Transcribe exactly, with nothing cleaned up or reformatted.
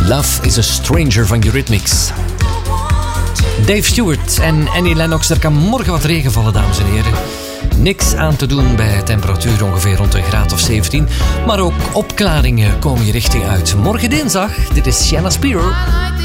Love is a Stranger van Eurythmics. Dave Stewart en Annie Lennox. Er kan morgen wat regen vallen, dames en heren. Niks aan te doen bij temperatuur ongeveer rond een graad of zeventien. Maar ook opklaringen komen je richting uit. Morgen dinsdag, dit is Shanna Spiro.